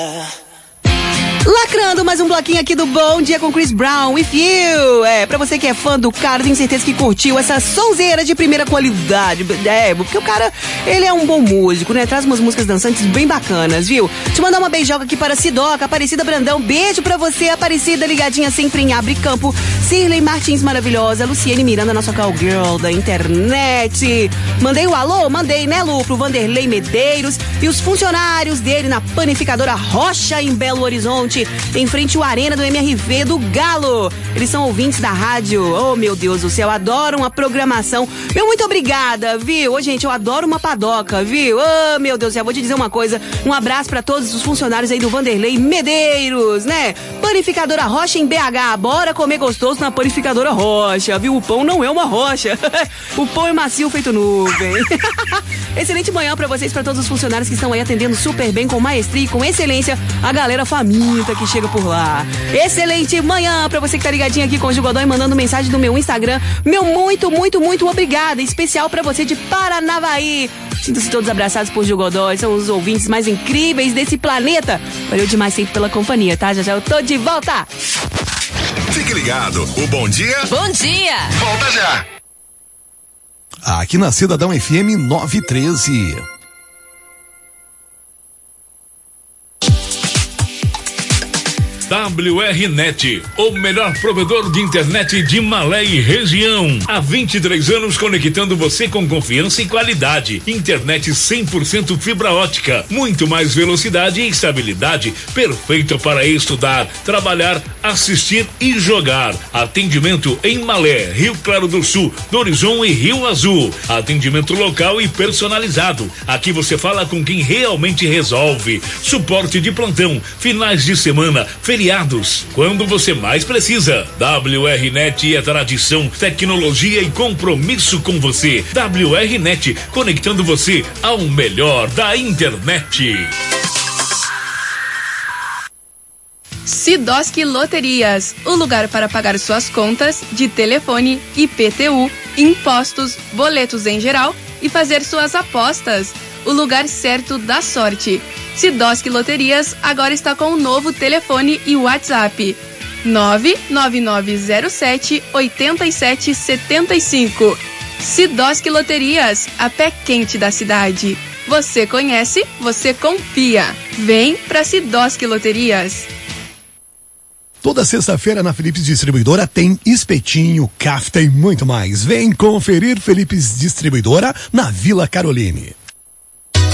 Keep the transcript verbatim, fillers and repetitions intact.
Lacrando mais um bloquinho aqui do Bom Dia com Chris Brown, With You. É, pra você que é fã do cara, tenho certeza que curtiu essa sonzeira de primeira qualidade. É, porque o cara, ele é um bom músico, né? Traz umas músicas dançantes bem bacanas, viu? Te mandar uma beijoca aqui para a Sidoca, Aparecida Brandão. Beijo pra você, Aparecida, ligadinha sempre em Abre Campo. Cirlei Martins, maravilhosa. Luciene Miranda, nossa cowgirl da internet. Mandei o alô? Mandei, né, Lu? Pro Vanderlei Medeiros e os funcionários dele na panificadora Rocha, em Belo Horizonte, em frente ao Arena do M R V do Galo. Eles são ouvintes da rádio. Oh, meu Deus do céu, adoram a programação. Meu, muito obrigada, viu? Ô, gente, eu adoro uma padoca, viu? Oh, meu Deus do céu, vou te dizer uma coisa. Um abraço pra todos os funcionários aí do Vanderlei Medeiros, né? Panificadora Rocha em B H. Bora comer gostoso na Panificadora Rocha, viu? O pão não é uma rocha. O pão é macio feito nuvem. Excelente manhã pra vocês, pra todos os funcionários que estão aí atendendo super bem, com maestria e com excelência, a galera faminta que chega por lá. Excelente manhã pra você que tá ligadinho aqui com o Jugodó e mandando mensagem no meu Instagram. Meu muito, muito, muito obrigada. Especial pra você de Paranavaí. Sintam-se todos abraçados por Jugodó. São os ouvintes mais incríveis desse planeta. Valeu demais sempre pela companhia, tá? Já já eu tô de volta. Fique ligado. O Bom Dia. Bom dia. Volta já. Aqui na Cidadão F M nove treze. W R Net, o melhor provedor de internet de Malé e região. Há vinte e três anos conectando você com confiança e qualidade. Internet cem por cento fibra ótica, muito mais velocidade e estabilidade, perfeita para estudar, trabalhar, assistir e jogar. Atendimento em Malé, Rio Claro do Sul, Horizonte e Rio Azul. Atendimento local e personalizado. Aqui você fala com quem realmente resolve. Suporte de plantão, finais de semana, feriados, quando você mais precisa. W R Net é tradição, tecnologia e compromisso com você. W R Net, conectando você ao melhor da internet. Sidoski Loterias, o lugar para pagar suas contas de telefone, I P T U, impostos, boletos em geral e fazer suas apostas. O lugar certo da sorte. Sidoski Loterias agora está com um novo telefone e WhatsApp. nove nove nove zero sete oito sete sete cinco. Sidoski Loterias, a pé quente da cidade. Você conhece, você confia. Vem pra Sidoski Loterias. Toda sexta-feira na Philips Distribuidora tem espetinho, kafta e muito mais. Vem conferir Philips Distribuidora na Vila Caroline.